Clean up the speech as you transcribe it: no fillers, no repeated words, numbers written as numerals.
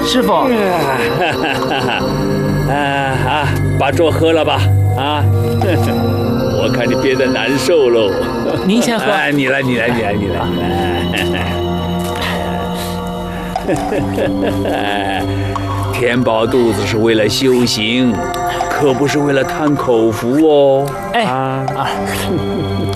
师傅。 把粥喝了吧，啊！我看你憋得难受喽。 您先喝。 你来。填饱肚子是为了修行，可不是为了贪口福哦。